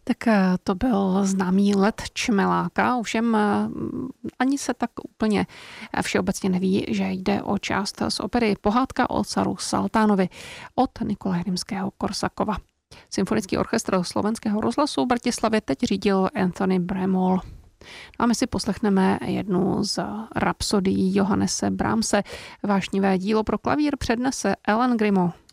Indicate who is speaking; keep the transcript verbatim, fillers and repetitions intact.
Speaker 1: Tak to byl známý Let čmeláka, ovšem ani se tak úplně všeobecně neví, že jde o část z opery Pohádka o caru Saltánovi od Nikolaje Rimského-Korsakova. Symfonický orchestr Slovenského rozhlasu v Bratislavě teď řídil Anthony Bramall. A my si poslechneme jednu z rapsodií Johannese Brahmse. Vášnivé dílo pro klavír přednese Ellen Grimmau.